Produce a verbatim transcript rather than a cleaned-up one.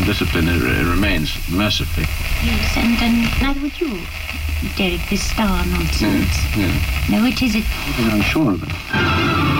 discipline it, it remains, mercifully. Yes, and, and neither would you, Derek, this star nonsense. Yeah, yeah. No, it isn't. I'm sure of it.